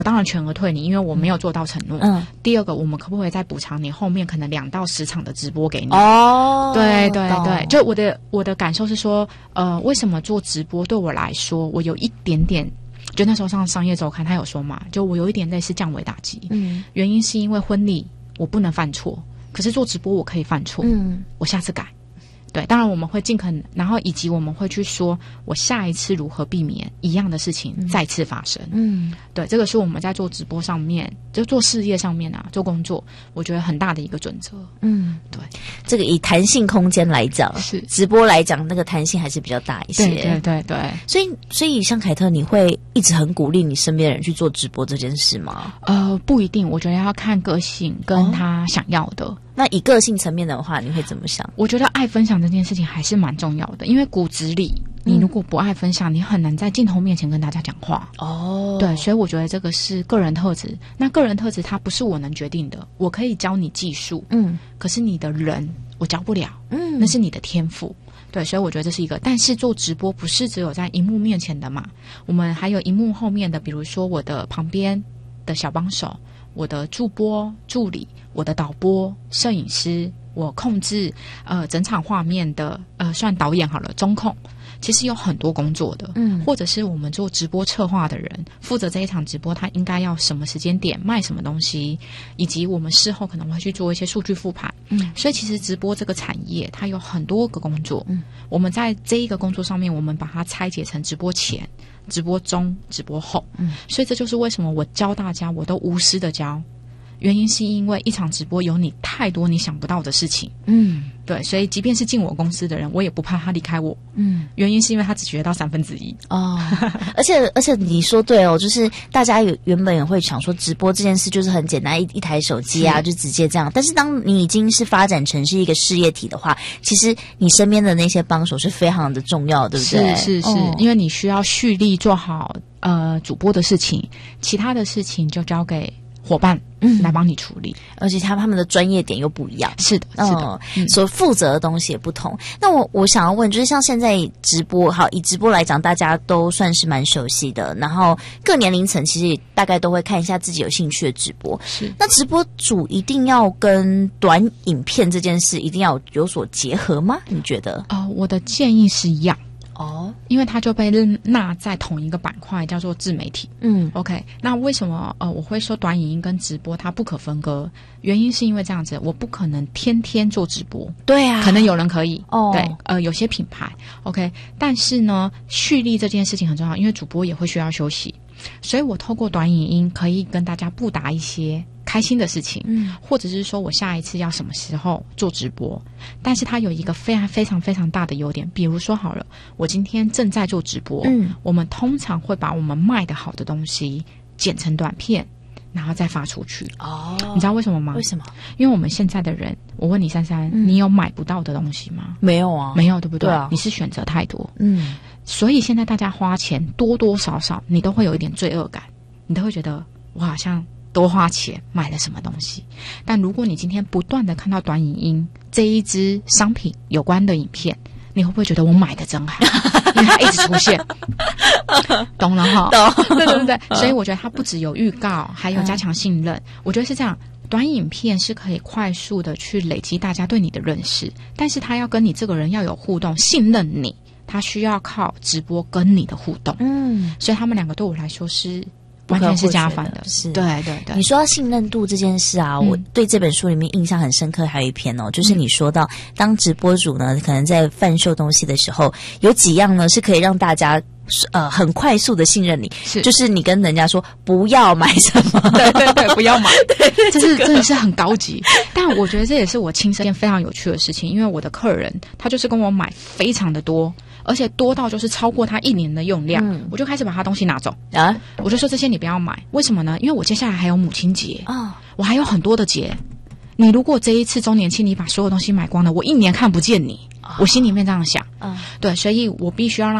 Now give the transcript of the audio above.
当然全额退你，因为我没有做到承诺。第二个，我们可不可以再补偿你后面可能2到10场的直播给你？对对对，就我的感受是说，为什么做直播对我来说，我有一点点，就那时候上商业周刊他有说嘛，就我有一点类似降维打击。原因是因为婚礼我不能犯错，可是做直播我可以犯错。我下次改。对，当然我们会尽可能，然后以及我们会去说我下一次如何避免一样的事情再次发生。对，这个是我们在做直播上面，就做事业上面啊，做工作，我觉得很大的一个准则。对， 这个以弹性空间来讲，是直播来讲，那个弹性还是比较大一些。 对对对对， 所以像凯特，你会一直很鼓励你身边的人去做直播这件事吗？ 不一定，我觉得要看个性跟他想要的。 那以个性层面的话，你会怎么想？ 我觉得爱分享这件事情还是蛮重要的，因为骨子里你如果不爱分享，你很难在镜头面前跟大家讲话。对，所以我觉得这个是个人特质。那个人特质它不是我能决定的，我可以教你技术，可是你的人我教不了，那是你的天赋。对，所以我觉得这是一个，但是做直播不是只有在荧幕面前的嘛，我们还有荧幕后面的，比如说我的旁边的小帮手，我的助播助理，我的导播摄影师，我控制整场画面的算导演好了，中控，其实有很多工作的。或者是我们做直播策划的人，负责这一场直播他应该要什么时间点卖什么东西，以及我们事后可能会去做一些数据复盘。所以其实直播这个产业它有很多个工作。我们在这一个工作上面，我们把它拆解成直播前、直播中、直播后。所以这就是为什么我教大家我都无私的教，原因是因为一场直播有你太多你想不到的事情。对，所以即便是进我公司的人，我也不怕他离开我。原因是因为他只学到1/3。 而且你说对哦，就是大家原本也会想说直播这件事就是很简单，一台手机啊就直接这样。但是当你已经是发展成是一个事业体的话，其实你身边的那些帮手是非常的重要，对不对？ 是，因为你需要蓄力做好主播的事情，其他的事情就交给伙伴来帮你处理。 而且他们的专业点又不一样。 是的， 所负责的东西也不同。那我想要问，就是像现在直播，好，以直播来讲，大家都算是蛮熟悉的，然后各年龄层其实也大概都会看一下自己有兴趣的直播。 是， 那直播主一定要跟短影片这件事一定要有所结合吗？你觉得？ 我的建议是要。因为它就被纳在同一个板块，叫做自媒体。OK， 那为什么我会说短影音跟直播它不可分割？原因是因为这样子，我不可能天天做直播。 对啊， 可能有人可以。对，有些品牌 OK， 但是呢，蓄力这件事情很重要，因为主播也会需要休息，所以我透过短影音可以跟大家布达一些开心的事情，或者是说我下一次要什么时候做直播。但是它有一个非常非常非常大的优点，比如说好了，我今天正在做直播，我们通常会把我们卖的好的东西剪成短片，然后再发出去。你知道为什么吗？ 为什么？ 因为我们现在的人，我问你珊珊，你有买不到的东西吗？ 没有啊， 没有，对不对？ 对啊， 你是选择太多。所以现在大家花钱多多少少，你都会有一点罪恶感，你都会觉得我好像多花钱买了什么东西。但如果你今天不断的看到短影音这一支商品有关的影片，你会不会觉得我买的真好？因为它一直出现。懂了哈？懂。对对对。所以我觉得它不只有预告，还有加强信任。我觉得是这样，短影片是可以快速的去累积大家对你的认识，但是他要跟你这个人要有互动，信任你，他需要靠直播跟你的互动。所以他们两个对我来说是完全是加分的。 是， 对对对。 你说到信任度这件事啊，我对这本书里面印象很深刻，还有一篇哦，就是你说到当直播主呢，可能在贩售东西的时候，有几样呢是可以让大家很快速的信任你，就是你跟人家说不要买什么， 对对对，不要买，这是真的是很高级。但我觉得这也是我亲身一件非常有趣的事情，因为我的客人他就是跟我买非常的多，而且多到就是超过他1年的用量，我就开始把他东西拿走啊，我就说这些你不要买，为什么呢？因为我接下来还有母亲节啊，我还有很多的节。你如果这一次周年庆你把所有东西买光了，我1年看不见你，我心里面这样想。对，所以我必须要让